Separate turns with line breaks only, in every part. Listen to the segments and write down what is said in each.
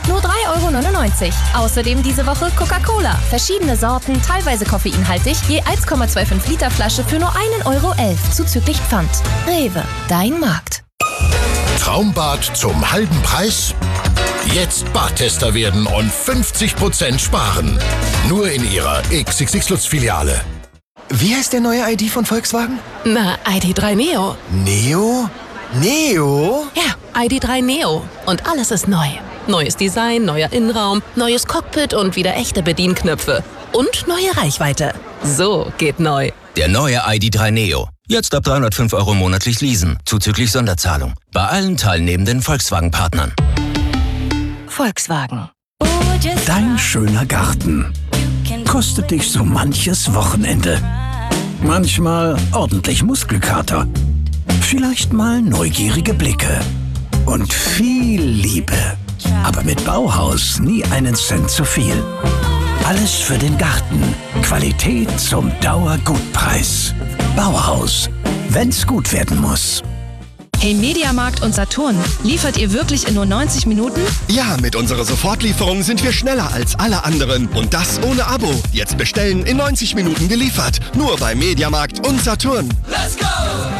nur 3,99 €. Außerdem diese Woche Coca-Cola. Verschiedene Sorten, teilweise koffeinhaltig, je 1,25 Liter Flasche für nur 1,11 € zuzüglich Pfand. Rewe, dein Markt.
Traumbad zum halben Preis? Jetzt Badtester werden und 50% sparen. Nur in Ihrer XXX Lutz-Filiale.
Wie heißt der neue ID von Volkswagen?
Na, ID.3 Neo.
Neo? Neo?
Ja, ID.3 Neo. Und alles ist neu. Neues Design, neuer Innenraum, neues Cockpit und wieder echte Bedienknöpfe. Und neue Reichweite. So geht neu.
Der neue ID.3 Neo. Jetzt ab 305 € monatlich leasen, zuzüglich Sonderzahlung. Bei allen teilnehmenden Volkswagen-Partnern.
Volkswagen.
Dein schöner Garten kostet dich so manches Wochenende. Manchmal ordentlich Muskelkater. Vielleicht mal neugierige Blicke. Und viel Liebe. Aber mit Bauhaus nie einen Cent zu viel. Alles für den Garten. Qualität zum Dauergutpreis. Bauhaus. Wenn's gut werden muss.
Hey Mediamarkt und Saturn, liefert ihr wirklich in nur 90 Minuten?
Ja, mit unserer Sofortlieferung sind wir schneller als alle anderen. Und das ohne Abo. Jetzt bestellen, in 90 Minuten geliefert. Nur bei Mediamarkt und Saturn.
Let's go!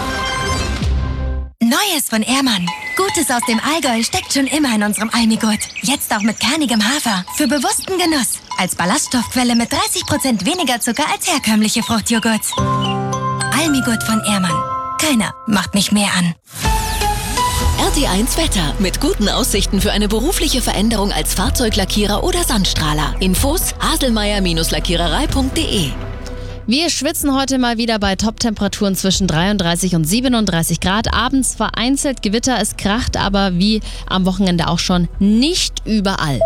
Neues von Ehrmann. Gutes aus dem Allgäu steckt schon immer in unserem Almigurt. Jetzt auch mit kernigem Hafer. Für bewussten Genuss. Als Ballaststoffquelle mit 30% weniger Zucker als herkömmliche Fruchtjoghurts. Almigurt von Ehrmann. Keiner macht mich mehr an.
RT1 Wetter. Mit guten Aussichten für eine berufliche Veränderung als Fahrzeuglackierer oder Sandstrahler. Infos haselmeier-lackiererei.de.
Wir schwitzen heute mal wieder bei Top-Temperaturen zwischen 33 und 37 Grad. Abends vereinzelt Gewitter, es kracht aber wie am Wochenende auch schon nicht überall.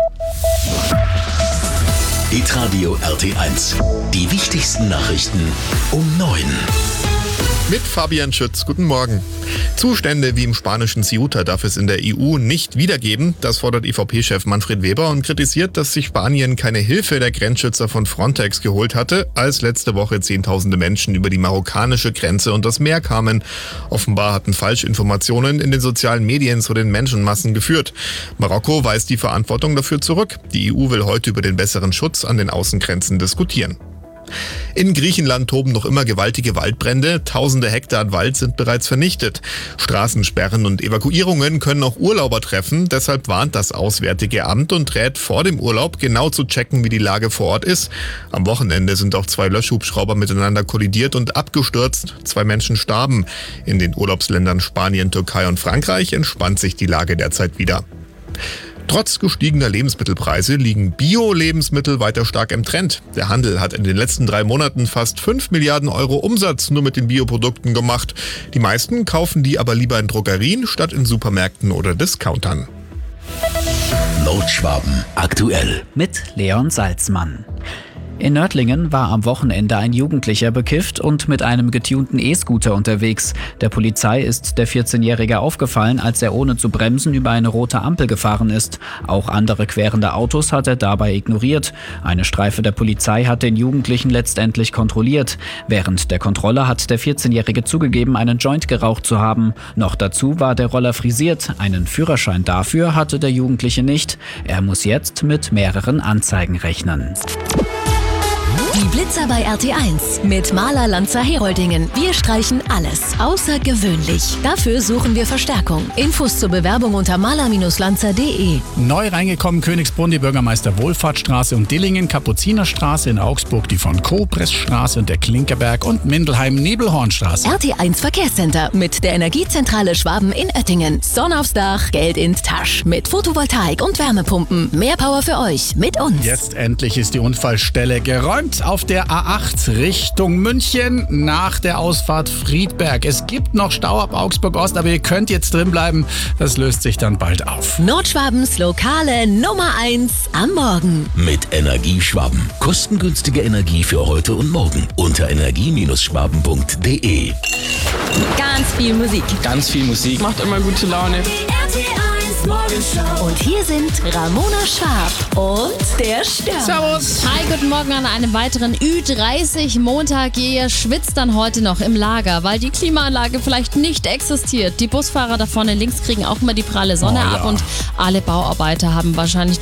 Hitradio RT1. Die wichtigsten Nachrichten um 9.
Mit Fabian Schütz, guten Morgen. Zustände wie im spanischen Ceuta darf es in der EU nicht wiedergeben. Das fordert EVP-Chef Manfred Weber und kritisiert, dass sich Spanien keine Hilfe der Grenzschützer von Frontex geholt hatte, als letzte Woche Zehntausende Menschen über die marokkanische Grenze und das Meer kamen. Offenbar hatten Falschinformationen in den sozialen Medien zu den Menschenmassen geführt. Marokko weist die Verantwortung dafür zurück. Die EU will heute über den besseren Schutz an den Außengrenzen diskutieren. In Griechenland toben noch immer gewaltige Waldbrände. Tausende Hektar an Wald sind bereits vernichtet. Straßensperren und Evakuierungen können auch Urlauber treffen. Deshalb warnt das Auswärtige Amt und rät vor dem Urlaub genau zu checken, wie die Lage vor Ort ist. Am Wochenende sind auch 2 Löschhubschrauber miteinander kollidiert und abgestürzt. 2 Menschen starben. In den Urlaubsländern Spanien, Türkei und Frankreich entspannt sich die Lage derzeit wieder. Trotz gestiegener Lebensmittelpreise liegen Bio-Lebensmittel weiter stark im Trend. Der Handel hat in den letzten 3 Monaten fast 5 Milliarden € Umsatz nur mit den Bioprodukten gemacht. Die meisten kaufen die aber lieber in Drogerien statt in Supermärkten oder Discountern.
Nordschwaben aktuell
mit Leon Salzmann. In Nördlingen war am Wochenende ein Jugendlicher bekifft und mit einem getunten E-Scooter unterwegs. Der Polizei ist der 14-Jährige aufgefallen, als er ohne zu bremsen über eine rote Ampel gefahren ist. Auch andere querende Autos hat er dabei ignoriert. Eine Streife der Polizei hat den Jugendlichen letztendlich kontrolliert. Während der Kontrolle hat der 14-Jährige zugegeben, einen Joint geraucht zu haben. Noch dazu war der Roller frisiert. Einen Führerschein dafür hatte der Jugendliche nicht. Er muss jetzt mit mehreren Anzeigen rechnen.
Die Blitzer bei RT1 mit Maler Lanzer Heroldingen. Wir streichen alles außergewöhnlich. Dafür suchen wir Verstärkung. Infos zur Bewerbung unter maler-lanzer.de.
Neu reingekommen Königsbrunn, die Bürgermeister Wohlfahrtsstraße und Dillingen, Kapuzinerstraße in Augsburg, die von Kopressstraße und der Klinkerberg und Mindelheim-Nebelhornstraße.
RT1 Verkehrscenter mit der Energiezentrale Schwaben in Oettingen. Sonne aufs Dach, Geld in Tasch. Mit Photovoltaik und Wärmepumpen. Mehr Power für euch mit uns.
Jetzt endlich ist die Unfallstelle geräumt. Auf der A8 Richtung München nach der Ausfahrt Friedberg. Es gibt noch Stau ab Augsburg Ost, aber ihr könnt jetzt drin bleiben. Das löst sich dann bald auf.
Nordschwabens lokale Nummer 1 am Morgen.
Mit Energieschwaben. Kostengünstige Energie für heute und morgen. Unter energie-schwaben.de.
Ganz viel Musik.
Ganz viel Musik. Macht immer gute Laune.
Und hier sind Ramona Schwab und der Stern.
Servus. Hi, guten Morgen an einem weiteren Ü30-Montag. Ihr schwitzt dann heute noch im Lager, weil die Klimaanlage vielleicht nicht existiert. Die Busfahrer da vorne links kriegen auch immer die pralle Sonne ab und alle Bauarbeiter haben wahrscheinlich